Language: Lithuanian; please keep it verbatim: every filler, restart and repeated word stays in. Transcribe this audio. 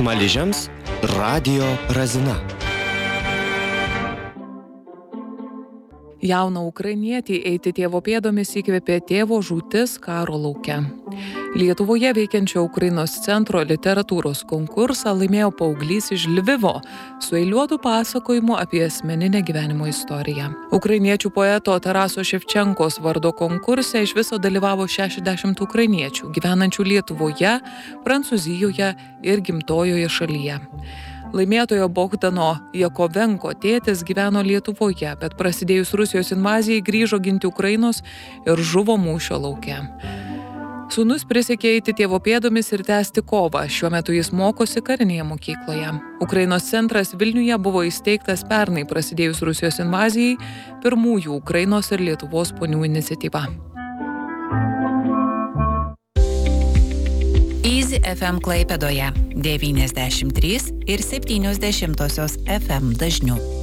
Smaližiams radijo razina. Jauną ukrainietį eiti tėvo pėdomis įkvėpė tėvo žūtis karo lauke. Lietuvoje veikiančio Ukrainos centro literatūros konkursą laimėjo paauglys iš Lvivo su eiliuotu pasakojimu apie asmeninę gyvenimo istoriją. Ukrainiečių poeto Taraso Ševčenkos vardo konkurse iš viso dalyvavo šešiasdešimt ukrainiečių, gyvenančių Lietuvoje, Prancūzijoje ir gimtojoje šalyje. Laimėtojo Bogdano Jakovenko tėtis gyveno Lietuvoje, bet prasidėjus Rusijos invazijai grįžo ginti Ukrainos ir žuvo mūšio lauke. Sūnus prisiekė eiti tėvo pėdomis ir tęsti kovą. Šiuo metu jis mokosi karinėje mokykloje. Ukrainos centras Vilniuje buvo įsteigtas pernai prasidėjus Rusijos invazijai, pirmųjų Ukrainos ir Lietuvos ponių iniciatyva. Easy F M Klaipėdoje devyniasdešimt trys ir septynios dešimtosios F M dažniu.